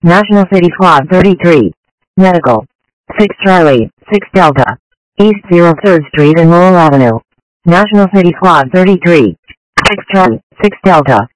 National City Squad 33. Medical. 6 Charlie, 6 Delta. East 03rd Street and Lowell Avenue. National City Squad 33. 6 Charlie, 6 Delta.